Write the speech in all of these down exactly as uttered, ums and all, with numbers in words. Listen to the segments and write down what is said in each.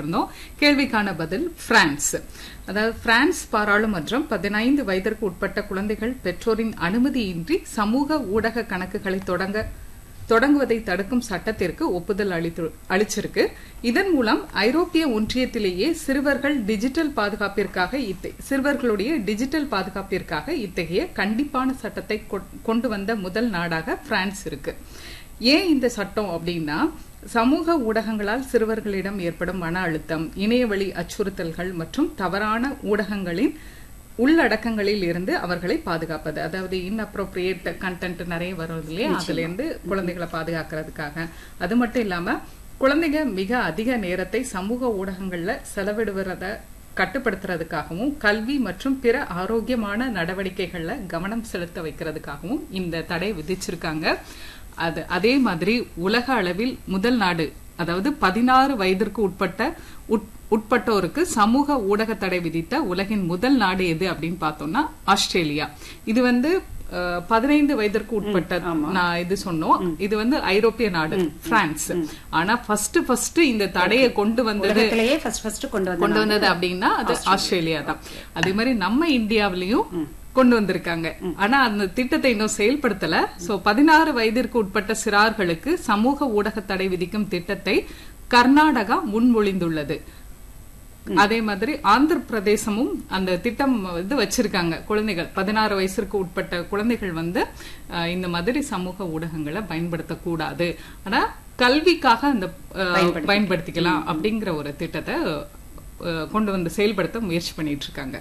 கேட்டிருந்தோம். கேள்விக்கான பதில் பிரான்ஸ். அதாவது பிரான்ஸ் பாராளுமன்றம் பதினைந்து வயதிற்கு உட்பட்ட குழந்தைகள் பெற்றோரின் அனுமதியின்றி சமூக ஊடக கணக்குகளை தொடங்க தொடங்குவதை தடுக்கும் சட்டத்திற்கு ஒப்புதல் அளிச்சிருக்கு. இதன் மூலம் ஐரோப்பிய ஒன்றியத்திலேயே சிறுவர்கள் டிஜிட்டல் பாதுகாப்பிற்காக சிறுவர்களுடைய டிஜிட்டல் பாதுகாப்பிற்காக இத்தகைய கண்டிப்பான சட்டத்தை கொண்டு வந்த முதல் நாடாக பிரான்ஸ் இருக்கு. ஏன் இந்த சட்டம் அப்படின்னா, சமூக ஊடகங்களால் சிறுவர்களிடம் ஏற்படும் மன அழுத்தம், இணையவழி அச்சுறுத்தல்கள் மற்றும் தவறான ஊடகங்களின் உள்ளடக்கங்களில் இருந்து அவர்களை பாதுகாப்பது. அதாவது இன்அப்ரோப்ரியேட் கண்டென்ட் நிறைய வரும் இல்லையா, அதுல இருந்து குழந்தைகளை பாதுகாக்கிறதுக்காக. அது மட்டும் இல்லாம குழந்தைங்க மிக அதிக நேரத்தை சமூக ஊடகங்கள்ல செலவிடுவத கட்டுப்படுத்துறதுக்காகவும் கல்வி மற்றும் பிற ஆரோக்கியமான நடவடிக்கைகள்ல கவனம் செலுத்த வைக்கிறதுக்காகவும் இந்த தடை விதிச்சிருக்காங்க. அது அதே மாதிரி உலக அளவில் முதல் நாடு, அதாவது பதினாறு வயதிற்கு உட்பட்ட உட்பட்டோருக்கு சமூக ஊடக தடை விதித்த உலகின் முதல் நாடு எது அப்படின்னு பார்த்தோம்னா ஆஸ்திரேலியா. இது வந்து பதினைந்து வயதிற்கு உட்பட்ட நான் இது சொன்னோம். இது வந்து ஐரோப்பிய நாடு பிரான்ஸ். ஆனா ஃபர்ஸ்ட் ஃபர்ஸ்ட் இந்த தடையை கொண்டு வந்தது கொண்டு வந்தது அப்படின்னா அது ஆஸ்திரேலியா தான். அதே மாதிரி நம்ம இந்தியாவிலையும் கொண்டு வந்திருக்காங்க. ஆனா அந்த திட்டத்தை இன்னும் செயல்படுத்தல. சோ பதினாறு வயதிற்கு உட்பட்ட சிறார்களுக்கு சமூக ஊடக தடை விதிக்கும் திட்டத்தை கர்நாடகா முன்மொழிந்துள்ளது. அதே மாதிரி ஆந்திர பிரதேசமும் அந்த திட்டம் வந்து வச்சிருக்காங்க. குழந்தைகள் பதினாறு வயசுக்கு உட்பட்ட குழந்தைகள் வந்து இந்த மாதிரி சமூக ஊடகங்களை பயன்படுத்தக்கூடாது, ஆனா கல்விக்காக அந்த பயன்படுத்திக்கலாம் அப்படிங்கிற ஒரு திட்டத்தை கொண்டு வந்து செயல்படுத்த முயற்சி பண்ணிட்டு இருக்காங்க.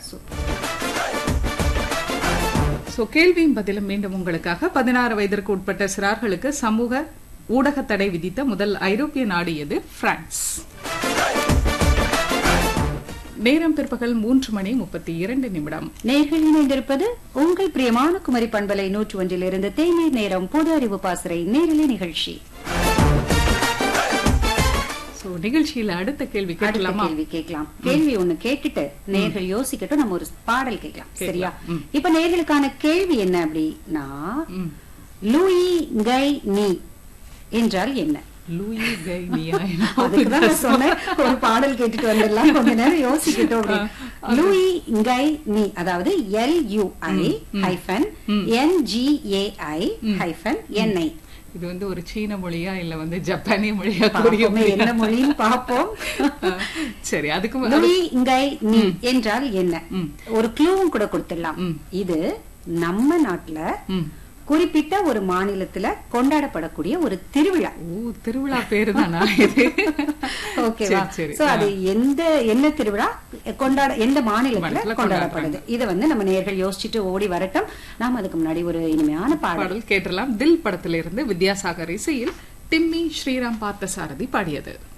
சோ கேள்வியும் பதிலும் மீண்டும் உங்களுக்காக. பதினாறு வயதிற்கு உட்பட்ட சிறார்களுக்கு சமூக ஊடக தடை விதித்த முதல் ஐரோப்பிய நாடு எது? பிரான்ஸ். நேரம் பிற்பகல் மூன்று மணி முப்பத்தி இரண்டு நிமிடம். நேர்கள் இணைந்திருப்பது உங்கள் பிரியமான குமரி பண்பலை நூற்று ஒன்றில் இருந்து தேநீர் நேரம் பொது அறிவு பாசறை நேரலை நிகழ்ச்சி. நிகழ்ச்சியில அடுத்த கேள்வி கேட்கலாமா? கேள்வி கேட்கலாம். கேள்வி ஒண்ணு கேட்டுட்டு நேர்கள் யோசிக்கட்டும், நம்ம ஒரு பாடல் கேட்கலாம். சரியா? இப்ப நேர்களுக்கான கேள்வி என்ன அப்படின்னா, லூயி கை நீ என்றால் என்ன? லூயி கை நீயா? அதுக்குதான் நான் சொன்னேன் ஒரு பாடல் கேட்டுட்டு வந்துடலாம், கொஞ்ச நேரம் யோசிக்கட்டும். லூயி கை நீ அதாவது L you I hyphen N G A I hyphen n ஐ. இது வந்து ஒரு சீன மொழியா இல்ல வந்து ஜப்பானிய மொழியா? என்ன மொழின்னு பாப்போம். சரி, அதுக்கு லூயி கை நீ என்றால் என்ன? ஒரு க்ளூவும் கூட கொடுத்துடலாம். இது நம்ம நாட்டுல குறிப்பிட்ட ஒரு மாநிலத்துல கொண்டாடப்படக்கூடிய ஒரு திருவிழா. ஓ, திருவிழா பேரு தானா இது? ஓகேவா? சோ அது எந்த என்ன திருவிழா கொண்டாட எந்த மாநிலத்துல கொண்டாடப்படுது? இதை வந்து நம்ம நேர்கள் யோசிச்சுட்டு ஓடி வரட்டும். நாம அதுக்கு முன்னாடி ஒரு இனிமையான பாடல் கேட்டலாம். தில் படத்திலிருந்து வித்யாசாகர் இசையில் டிம்மி ஸ்ரீராம் பார்த்தசாரதி பாடியது.